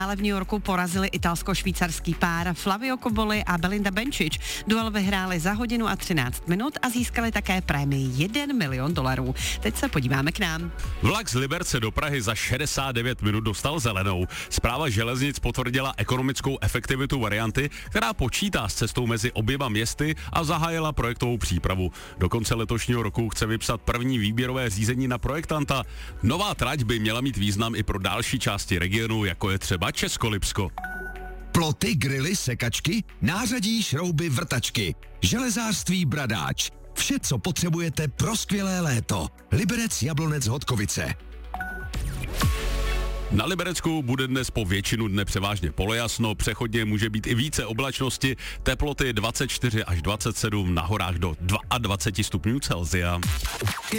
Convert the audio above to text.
Ale v New Yorku porazili italsko-švýcarský pár Flavio Cobolli a Belinda Bencic. Duel vyhráli za hodinu a 13 minut a získali také prémii $1 milion. Teď se podíváme k nám. Vlak z Liberce do Prahy za 69 minut dostal zelenou. Správa železnic potvrdila ekonomickou efektivitu varianty, která počítá s cestou mezi oběma městy a zahájila projektovou přípravu. Do konce letošního roku chce vypsat první výběrové řízení na projektanta. Nová trať by měla mít význam i pro další části regionu, jako je třeba Českolipsko. Ploty, grily, sekačky, nářadí, šrouby, vrtačky. Železářství Bradáč. Vše, co potřebujete pro skvělé léto. Liberec, Jablonec, Hodkovice. Na Liberecku bude dnes po většinu dne převážně polojasno, přechodně může být i více oblačnosti, teploty 24 až 27, na horách do 22 stupňů Celsia.